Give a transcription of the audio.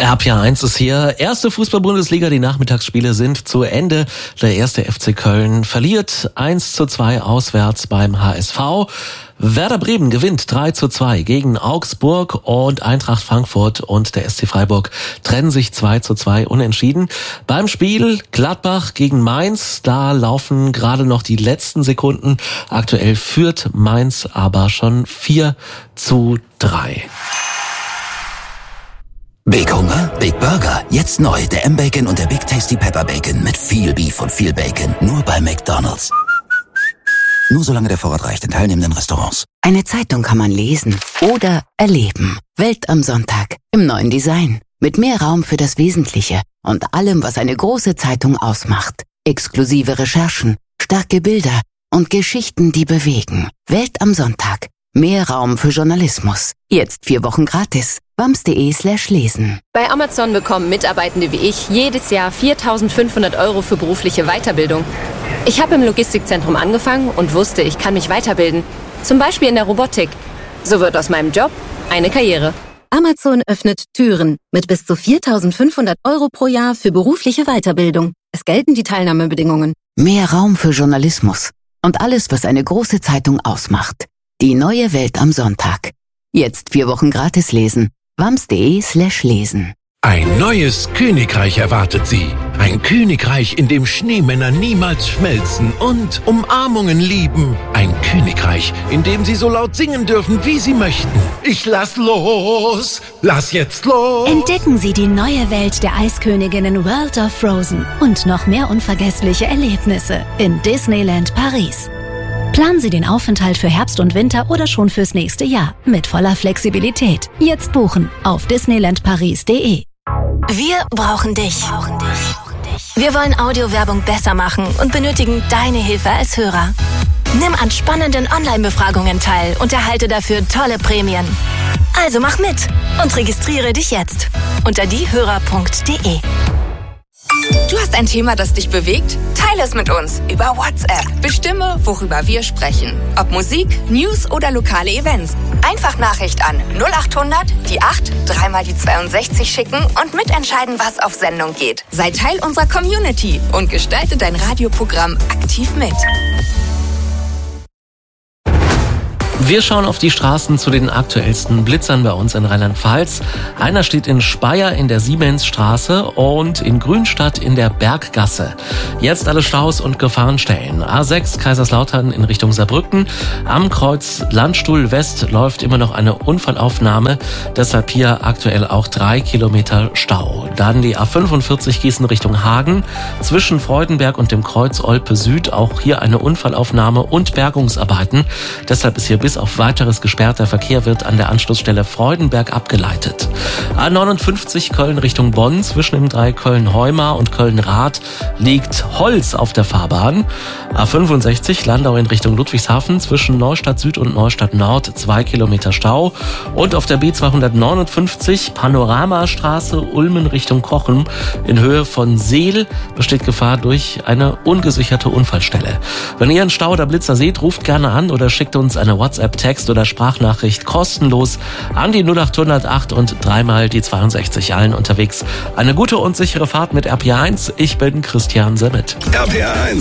RPA1 ist hier. Erste Fußball-Bundesliga, die Nachmittagsspiele sind zu Ende. Der erste FC Köln verliert 1:2 auswärts beim HSV. Werder Bremen gewinnt 3:2 gegen Augsburg und Eintracht Frankfurt und der SC Freiburg trennen sich 2:2 unentschieden. Beim Spiel Gladbach gegen Mainz, da laufen gerade noch die letzten Sekunden. Aktuell führt Mainz aber schon 4:3. Big Hunger, Big Burger. Jetzt neu, der M-Bacon und der Big Tasty Pepper Bacon mit viel Beef und viel Bacon. Nur bei McDonald's. Nur solange der Vorrat reicht in teilnehmenden Restaurants. Eine Zeitung kann man lesen oder erleben. Welt am Sonntag im neuen Design. Mit mehr Raum für das Wesentliche und allem, was eine große Zeitung ausmacht. Exklusive Recherchen, starke Bilder und Geschichten, die bewegen. Welt am Sonntag. Mehr Raum für Journalismus. Jetzt 4 Wochen gratis. wams.de/lesen. Bei Amazon bekommen Mitarbeitende wie ich jedes Jahr 4.500 € für berufliche Weiterbildung. Ich habe im Logistikzentrum angefangen und wusste, ich kann mich weiterbilden. Zum Beispiel in der Robotik. So wird aus meinem Job eine Karriere. Amazon öffnet Türen mit bis zu 4.500 € pro Jahr für berufliche Weiterbildung. Es gelten die Teilnahmebedingungen. Mehr Raum für Journalismus und alles, was eine große Zeitung ausmacht. Die neue Welt am Sonntag. Jetzt 4 Wochen gratis lesen. wams.de/lesen. Ein neues Königreich erwartet Sie. Ein Königreich, in dem Schneemänner niemals schmelzen und Umarmungen lieben. Ein Königreich, in dem Sie so laut singen dürfen, wie Sie möchten. Ich lass los! Lass jetzt los! Entdecken Sie die neue Welt der Eisköniginnen World of Frozen und noch mehr unvergessliche Erlebnisse in Disneyland Paris. Planen Sie den Aufenthalt für Herbst und Winter oder schon fürs nächste Jahr mit voller Flexibilität. Jetzt buchen auf disneylandparis.de. Wir brauchen dich. Wir wollen Audiowerbung besser machen und benötigen deine Hilfe als Hörer. Nimm an spannenden Online-Befragungen teil und erhalte dafür tolle Prämien. Also mach mit und registriere dich jetzt unter diehörer.de. Du hast ein Thema, das dich bewegt? Teile es mit uns über WhatsApp. Bestimme, worüber wir sprechen. Ob Musik, News oder lokale Events. Einfach Nachricht an 0800 die 8 3 mal die 62 schicken und mitentscheiden, was auf Sendung geht. Sei Teil unserer Community und gestalte dein Radioprogramm aktiv mit. Wir schauen auf die Straßen zu den aktuellsten Blitzern bei uns in Rheinland-Pfalz. Einer steht in Speyer in der Siemensstraße und in Grünstadt in der Berggasse. Jetzt alle Staus und Gefahrenstellen. A6 Kaiserslautern in Richtung Saarbrücken. Am Kreuz Landstuhl West läuft immer noch eine Unfallaufnahme. Deshalb hier aktuell auch 3 Kilometer Stau. Dann die A45 Gießen Richtung Hagen. Zwischen Freudenberg und dem Kreuz Olpe Süd auch hier eine Unfallaufnahme und Bergungsarbeiten. Deshalb ist hier bis auf weiteres gesperrter Verkehr wird an der Anschlussstelle Freudenberg abgeleitet. A59 Köln Richtung Bonn, zwischen dem Dreieck Köln-Heumar und Köln-Rath liegt Holz auf der Fahrbahn. A65 Landau in Richtung Ludwigshafen, zwischen Neustadt Süd und Neustadt Nord 2 Kilometer Stau. Und auf der B259 Panoramastraße Ulmen Richtung Kochen in Höhe von Seel besteht Gefahr durch eine ungesicherte Unfallstelle. Wenn ihr einen Stau oder Blitzer seht, ruft gerne an oder schickt uns eine WhatsApp-Text oder Sprachnachricht kostenlos an die 0808 und 3 mal die 62. Allen unterwegs eine gute und sichere Fahrt mit RPA1. Ich bin Christian Semmet. RPA1.